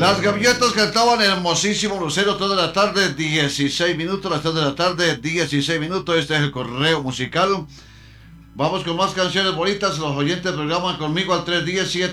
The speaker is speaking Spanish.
Las gaviotas cantaban hermosísimo Lucero toda la tarde, 16 minutos, las 3 de la tarde, 16 minutos. Este es el correo musical. Vamos con más canciones bonitas. Los oyentes programan conmigo al 317